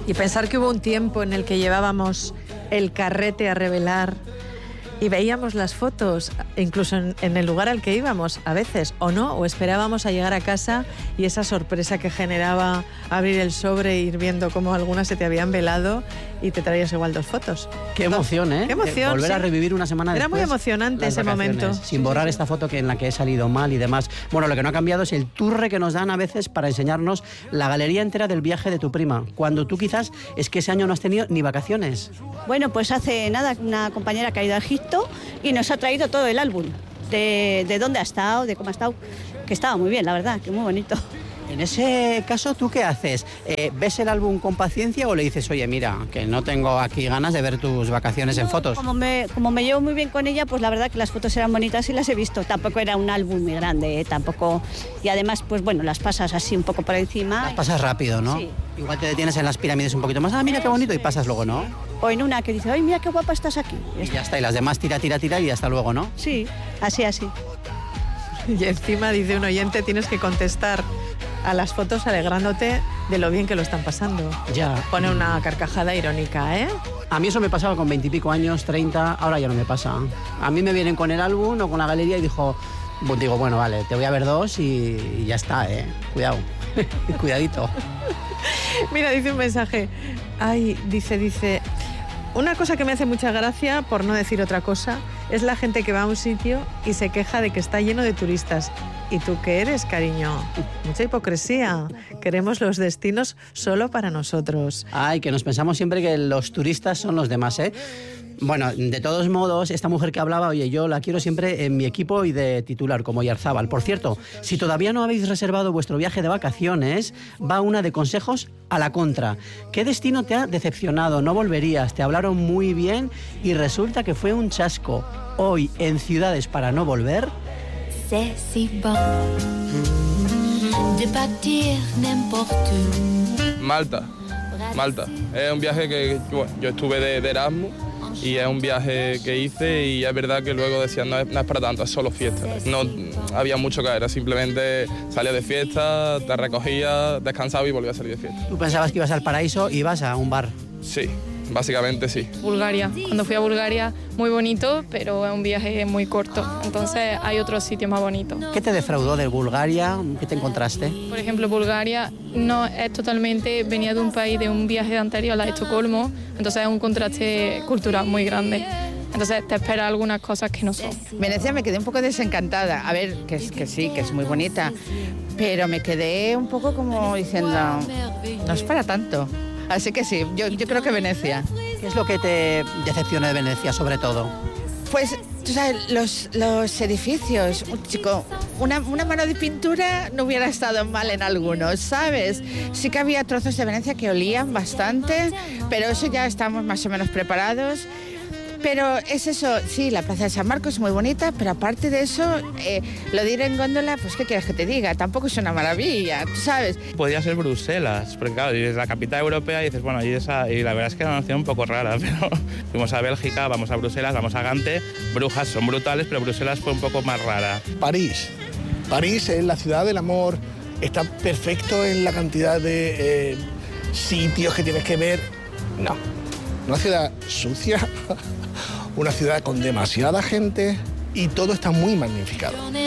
Y pensar que hubo un tiempo en el que llevábamos el carrete a revelar y veíamos las fotos, incluso en el lugar al que íbamos, a veces, o no, o esperábamos a llegar a casa y esa sorpresa que generaba abrir el sobre e ir viendo cómo algunas se te habían velado y te traías igual 2 fotos. Qué emoción, ¿eh? Qué emoción, volver a revivir una semana Era después. muy emocionante ese momento. Sin borrar esta foto en la que he salido mal y demás. Bueno, lo que no ha cambiado es el turre que nos dan a veces para enseñarnos la galería entera del viaje de tu prima, cuando tú quizás es que ese año no has tenido ni vacaciones. Bueno, pues hace nada una compañera que ha ido a Egipto y nos ha traído todo el álbum, de dónde ha estado, de cómo ha estado, que estaba muy bien, la verdad, que muy bonito. En ese caso, ¿tú qué haces? ¿Ves el álbum con paciencia o le dices, oye, mira, que no tengo aquí ganas de ver tus vacaciones en fotos? Como me llevo muy bien con ella, pues la verdad que las fotos eran bonitas y las he visto. Tampoco era un álbum muy grande, tampoco. Y además, pues bueno, las pasas así un poco por encima. Las pasas rápido, ¿no? Sí. Igual te detienes en las pirámides un poquito más, mira qué bonito, y pasas luego, ¿no? O en una que dice, ay, mira qué guapa estás aquí. Y ya está, y las demás tira y hasta luego, ¿no? Sí, así. Y encima, dice un oyente, tienes que contestar a las fotos alegrándote de lo bien que lo están pasando. Ya. Pone una carcajada irónica, ¿eh? A mí eso me pasaba con 20 y pico años, 30, ahora ya no me pasa. A mí me vienen con el álbum o con la galería y digo, bueno, vale, te voy a ver 2 y ya está, Cuidado, cuidadito. Mira, dice un mensaje. Ay, dice... Una cosa que me hace mucha gracia, por no decir otra cosa, es la gente que va a un sitio y se queja de que está lleno de turistas. ¿Y tú qué eres, cariño? Mucha hipocresía. Queremos los destinos solo para nosotros. Ay, que nos pensamos siempre que los turistas son los demás, ¿eh? Bueno, de todos modos, esta mujer que hablaba, oye, yo la quiero siempre en mi equipo y de titular, como Oyarzábal. Por cierto, si todavía no habéis reservado vuestro viaje de vacaciones, va una de consejos a la contra. ¿Qué destino te ha decepcionado? ¿No volverías? Te hablaron muy bien y resulta que fue un chasco. Hoy, en Ciudades para no volver... C'est si bon de partir n'importe où. Malta. Es un viaje que yo estuve de Erasmus y es un viaje que hice y es verdad que luego decían no es para tanto, es solo fiesta. No había mucho que era, simplemente salía de fiesta, te recogía, descansaba y volvía a salir de fiesta. Tú pensabas que ibas al paraíso y ibas a un bar. Sí, básicamente sí. Bulgaria. Cuando fui a Bulgaria, muy bonito, pero es un viaje muy corto. Entonces hay otros sitios más bonitos. ¿Qué te defraudó de Bulgaria? ¿Qué te encontraste? Por ejemplo, Bulgaria no es totalmente, venía de un país, de un viaje anterior a Estocolmo, entonces es un contraste cultural muy grande. Entonces te espera algunas cosas que no son. Venecia me quedé un poco desencantada. A ver, que sí, que es muy bonita, pero me quedé un poco como diciendo, no es para tanto. Así que sí, yo creo que Venecia. ¿Qué es lo que te decepciona de Venecia, sobre todo? Pues, tú sabes, los edificios, una mano de pintura no hubiera estado mal en algunos, ¿sabes? Sí que había trozos de Venecia que olían bastante, pero eso ya estamos más o menos preparados. Pero es eso, sí, la Plaza de San Marcos es muy bonita, pero aparte de eso, lo de ir en góndola, pues ¿qué quieres que te diga? Tampoco es una maravilla, ¿tú sabes? Podría ser Bruselas, porque claro, es la capital europea y dices, bueno, y la verdad es que era una opción un poco rara, pero fuimos a Bélgica, vamos a Bruselas, vamos a Gante, Brujas son brutales, pero Bruselas fue un poco más rara. París es la ciudad del amor, está perfecto en la cantidad de sitios que tienes que ver. No, una ciudad sucia, una ciudad con demasiada gente y todo está muy magnificado.